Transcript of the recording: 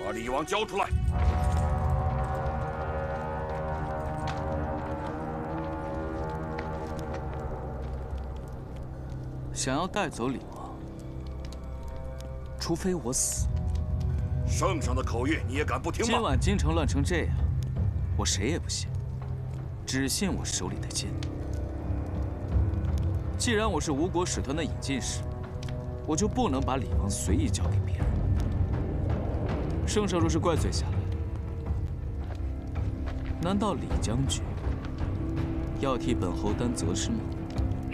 把李王交出来！ 想要带走李王，除非我死。 圣上的口谕你也敢不听吗？ 今晚京城乱成这样，我谁也不信，只信我手里的剑。既然我是吴国使团的引进使，我就不能把李王随意交给别人。圣上若是怪罪下来，难道李将军要替本侯担责是吗？